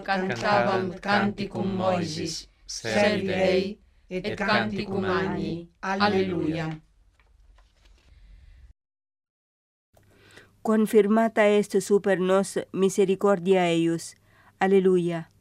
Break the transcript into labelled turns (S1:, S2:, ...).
S1: cantavam canticum Moisis, servi Dei, et canticum Agni. Alleluia.
S2: Confirmata est super nos misericordia eius. Alleluia.